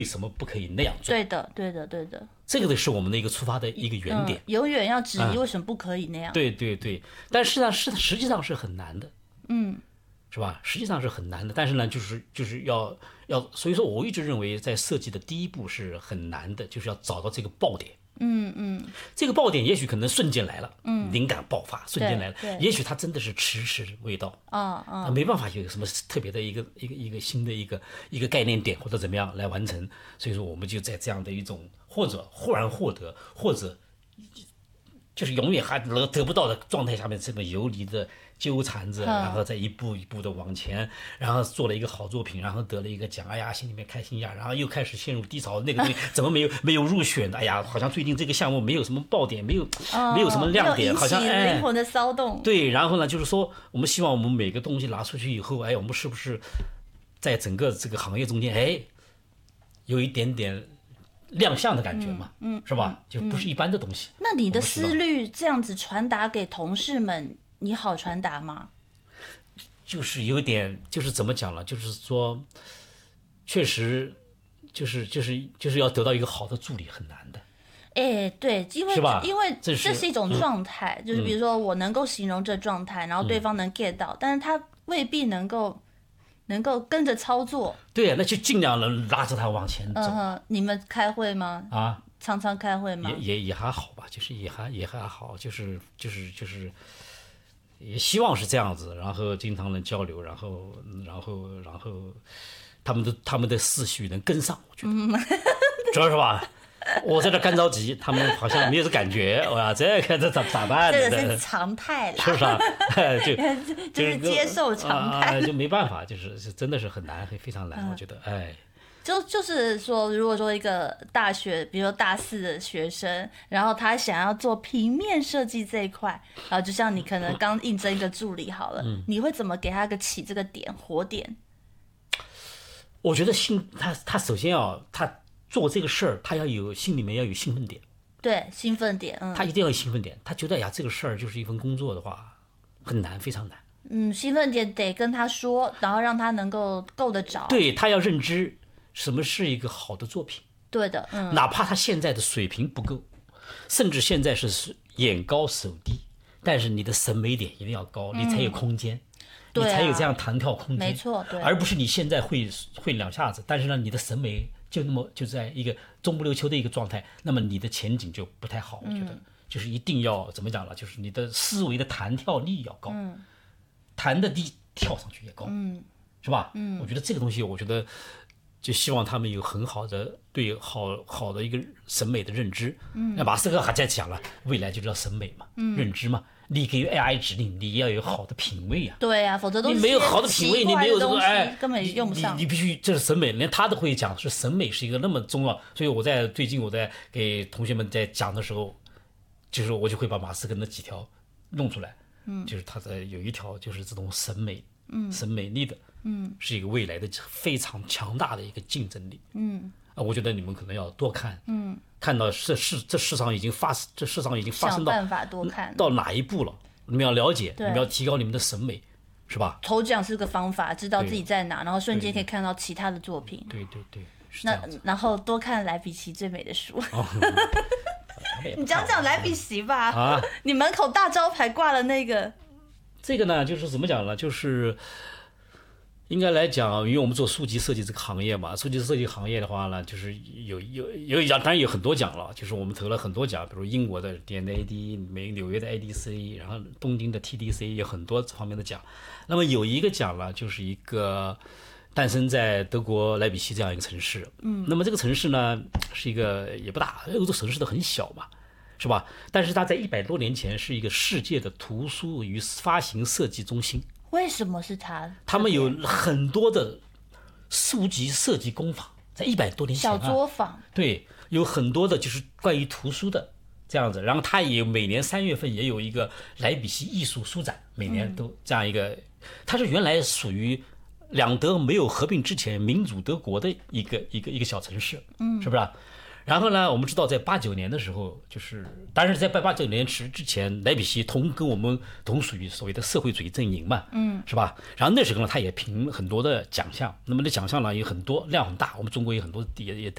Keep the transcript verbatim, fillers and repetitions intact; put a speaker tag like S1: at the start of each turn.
S1: 为什么不可以那样做？
S2: 对的，对的，对的。
S1: 这个是我们的一个出发的一个原点，
S2: 嗯、永远要质疑为什么不可以那样。
S1: 嗯、对对对，但实际上是实际上是很难的，
S2: 嗯，
S1: 是吧？实际上是很难的，但是呢，就是就是要要，所以说我一直认为，在设计的第一步是很难的，就是要找到这个爆点。
S2: 嗯嗯，
S1: 这个爆点也许可能瞬间来了，嗯，灵感爆发瞬间来了，也许它真的是迟迟未到，
S2: 啊啊，
S1: 没办法有什么特别的一个一个一个新的一个一个概念点或者怎么样来完成，所以说我们就在这样的一种或者忽然获得，或者就是永远还得得不到的状态下面，这么游离的纠缠着，然后再一步一步的往前，然后做了一个好作品，然后得了一个奖，哎呀，心里面开心呀，然后又开始陷入低潮，那个东西怎么没有没有入选的？哎呀，好像最近这个项目没有什么爆点，没有、哦、没有什么亮点，好像哎，
S2: 灵魂的骚动。
S1: 对，然后呢，就是说，我们希望我们每个东西拿出去以后，哎，我们是不是在整个这个行业中间，哎，有一点点亮相的感觉嘛，嗯，嗯是吧？嗯、就不是一般的东西。
S2: 那你的思虑这样子传达给同事们，你好传达吗？
S1: 就是有点，就是怎么讲了？就是说，确实，就是就是就是要得到一个好的助理很难的。
S2: 哎，对，因为因为这是一种状态，
S1: 嗯、
S2: 就是比如说我能够形容这状态，然后对方能 get 到，嗯、但是他未必能够能够跟着操作。
S1: 对呀，那就尽量能拉着他往前走。
S2: 嗯哼，你们开会吗？
S1: 啊，
S2: 常常开会吗？
S1: 也也也还好吧，就是也还也还好，就是就是就是。也希望是这样子，然后经常能交流，然后然后然后他们的他们的思绪能跟上，我觉得，嗯、主要是吧，我在这干着急，他们好像没有这感觉，哇，这个这咋咋办？
S2: 这个是常态啦，
S1: 是不是啊？就
S2: 就是接受常态，
S1: 啊、就没办法，就是真的是很难，非常难，嗯、我觉得，哎。
S2: 就就是说，如果说一个大学，比如说大四的学生，然后他想要做平面设计这一块，然后就像你可能刚应征一个助理好了，嗯、你会怎么给他个起这个点火点？
S1: 我觉得兴他他首先要他做这个事儿，他要有心里面要有兴奋点。
S2: 对，兴奋点，嗯，
S1: 他一定要有兴奋点。他觉得呀，这个事儿就是一份工作的话，很难，非常难。
S2: 嗯，兴奋点得跟他说，然后让他能够够得着。
S1: 对，他要认知。什么是一个好的作品？
S2: 对的，嗯，
S1: 哪怕他现在的水平不够，甚至现在是眼高手低，但是你的审美点一定要高，嗯、你才有空间，
S2: 对啊、
S1: 你才有这样弹跳空间。
S2: 没错，对，
S1: 而不是你现在会会两下子，但是呢，你的审美就那么就在一个中不溜秋的一个状态，那么你的前景就不太好。我觉得、嗯、就是一定要怎么讲了，就是你的思维的弹跳力要高，嗯、弹的低，跳上去也高，嗯、是吧？嗯，我觉得这个东西，我觉得。就希望他们有很好的对好好的一个审美的认知。嗯，马斯克还在讲了，未来就叫审美嘛，嗯、认知嘛。你给 A I 指令，你要有好的品味啊。
S2: 对啊，否则都是
S1: 你没有好的品味，你没有这个哎，
S2: 根本用不上。
S1: 你你必须这是审美，连他都会讲，是审美是一个那么重要。所以我在最近我在给同学们在讲的时候，就是我就会把马斯克那几条弄出来。嗯，就是他的有一条就是这种审美，嗯，审美力的。嗯，是一个未来的非常强大的一个竞争力。嗯，啊，我觉得你们可能要多看。嗯，看到这世这世上已经发这世上已经发生到
S2: 想办法多看
S1: 到哪一步了，你们要了解，你们要提高你们的审美，是吧？
S2: 头奖是个方法，知道自己在哪，然后瞬间可以看到其他的作品。
S1: 对对对，
S2: 那然后多看莱比锡最美的书。哦你讲讲莱比锡吧。啊，你门口大招牌挂了那个。
S1: 这个呢，就是怎么讲呢？就是。应该来讲，因为我们做书籍设计这个行业嘛，书籍设计行业的话呢，就是有有有奖，当然有很多奖了，就是我们投了很多奖，比如英国的 D N A D， 美纽约的 A D C， 然后东京的 T D C， 有很多方面的奖。那么有一个奖呢，就是一个诞生在德国莱比锡这样一个城市，嗯，那么这个城市呢是一个也不大，欧洲城市都很小嘛，是吧？但是它在一百多年前是一个世界的图书与发行设计中心。
S2: 为什么是他？
S1: 他们有很多的书籍设计工坊，在一百多年前、啊、
S2: 小作坊，
S1: 对，有很多的就是关于图书的这样子。然后他也每年三月份也有一个莱比锡艺术书展，每年都这样一个。嗯、它是原来属于两德没有合并之前民主德国的一个一个一个小城市，嗯，是不是、啊？然后呢，我们知道在八九年的时候，就是当然在八九年之之前，莱比锡同跟我们同属于所谓的社会主义阵营嘛，嗯，是吧？然后那时候呢，他也评很多的奖项，那么的奖项呢有很多，量很大，我们中国有很多也也